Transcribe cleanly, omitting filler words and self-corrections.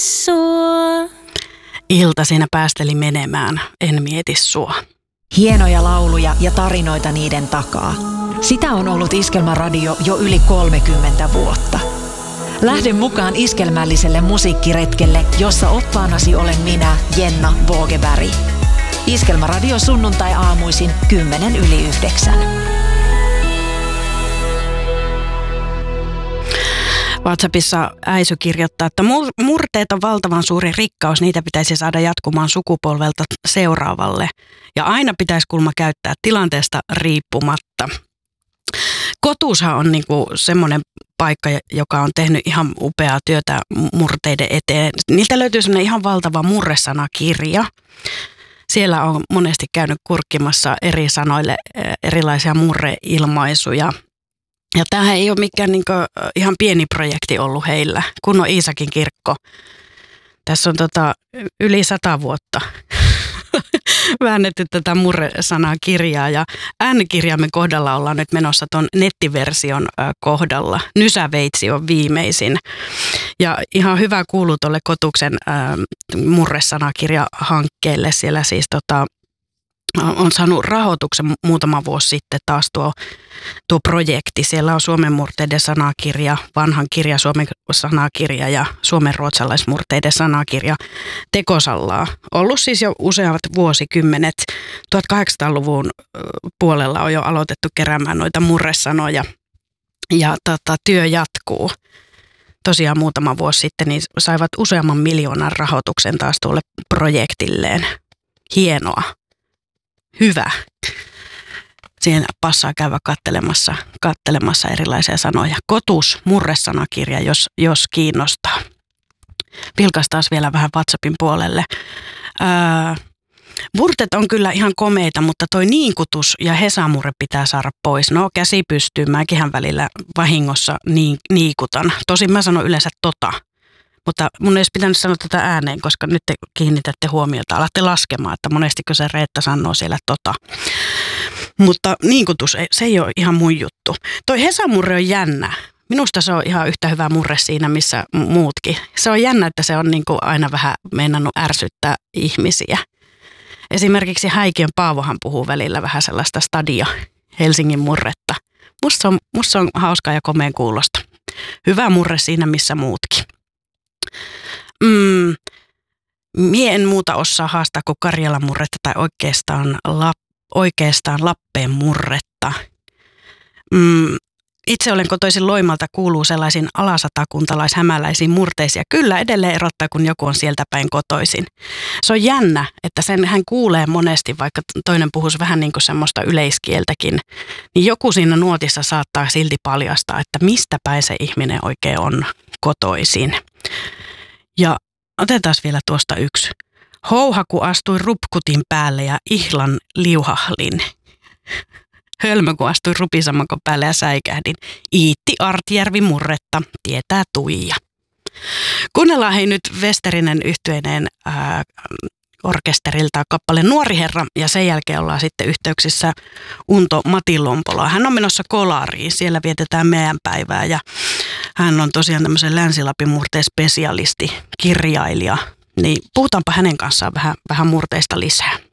sua. Ilta siinä päästeli menemään, en mieti sua. Hienoja lauluja ja tarinoita niiden takaa. Sitä on ollut Iskelmäradio jo yli 30 vuotta. Lähde mukaan iskelmälliselle musiikkiretkelle, jossa oppaanasi olen minä, Jenna Vågeberg. Iskelmäradio sunnuntai-aamuisin 8:10. WhatsAppissa Äisy kirjoittaa, että murteet on valtavan suuri rikkaus, niitä pitäisi saada jatkumaan sukupolvelta seuraavalle. Ja aina pitäisi kulma käyttää tilanteesta riippumatta. Kotuushan on niinku semmoinen paikka, joka on tehnyt ihan upeaa työtä murteiden eteen. Niiltä löytyy semmoinen ihan valtava murresanakirja. Siellä on monesti käynyt kurkkimassa eri sanoille erilaisia murreilmaisuja. Ja tämähän ei ole mikään niinku ihan pieni projekti ollut heillä, kun on Iisakin kirkko. Tässä on yli 100 vuotta väännetty tätä murresanakirjaa ja äänikirjaamme kohdalla ollaan nyt menossa tuon nettiversion kohdalla. Nysäveitsi on viimeisin. Ja ihan hyvä kuuluu tuolle Kotuksen murresanakirjahankkeelle. Siellä siis on saanut rahoituksen muutama vuosi sitten taas tuo projekti. Siellä on Suomen murteiden sanakirja, vanhan kirja Suomen sanakirja ja Suomen ruotsalaismurteiden sanakirja tekosallaa. Ollut siis jo useat vuosikymmenet. 1800-luvun puolella on jo aloitettu keräämään noita murresanoja ja työ jatkuu. Tosiaan muutama vuosi sitten niin saivat useamman miljoonan rahoituksen taas tuolle projektilleen. Hienoa. Hyvä. Siihen passaa käydä kattelemassa erilaisia sanoja. Kotus, murresanakirja, jos kiinnostaa. Vilkaistaan vielä vähän WhatsAppin puolelle. Murteet on kyllä ihan komeita, mutta toi niinkutus ja hesamurre pitää saada pois. No käsi pystyy, mäkinhän välillä vahingossa niikutan. Tosin mä sanon yleensä mutta mun ei olisi pitänyt sanoa tätä ääneen, koska nyt te kiinnitätte huomiota. Alatte laskemaan, että monestiko se Reetta sanoo siellä Mutta niinkutus, se ei ole ihan mun juttu. Toi hesamurre on jännä. Minusta se on ihan yhtä hyvä murre siinä, missä muutkin. Se on jännä, että se on niin kuin aina vähän meinannut ärsyttää ihmisiä. Esimerkiksi Häikiön Paavohan puhuu välillä vähän sellaista stadia Helsingin murretta. Musta se on hauskaa ja komeen kuulosta. Hyvä murre siinä, missä muutkin. Mie en muuta osaa haastaa kuin Karjalan murretta tai oikeastaan Lappeen murretta. Itse olen kotoisin Loimalta, kuuluu sellaisiin alasatakuntalais-hämäläisiin murteisiin. Kyllä edelleen erottaa, kun joku on sieltä päin kotoisin. Se on jännä, että sen hän kuulee monesti, vaikka toinen puhuisi vähän niin kuin semmoista yleiskieltäkin. Niin joku siinä nuotissa saattaa silti paljastaa, että mistä päin se ihminen oikein on kotoisin. Ja otetaan vielä tuosta yksi. Houhaku astui rupkutin päälle ja ihlan liuhahlin. Hölmö kun astui rupisamakon päälle ja säikähdin. Iitti Artjärvi murretta, tietää Tuija. Kuunnellaan hei nyt Westerinen yhtyeineen orkesterilta kappale Nuori herra ja sen jälkeen ollaan sitten yhteyksissä Unto Mati Lompoloa. Hän on menossa Kolariin, siellä vietetään meidän päivää ja hän on tosiaan tämmöisen Länsi-Lapin murteen spesialisti, kirjailija. Niin puhutaanpa hänen kanssaan vähän murteista lisää.